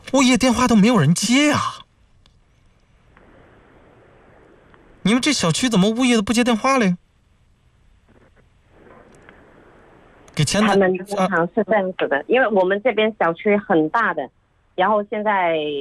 物业电话都没有人接啊！你们这小区怎么物业都不接电话嘞？给钱的他们通常是这样子的，因为我们这边小区很大的，然后现在